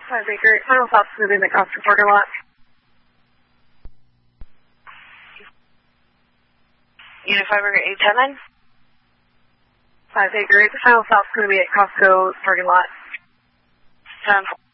5 Acre, final stop's going to be in the Costco parking lot. Unit 5 Acre 810. 5 Acre, the final stop's going to be at Costco parking lot. 10.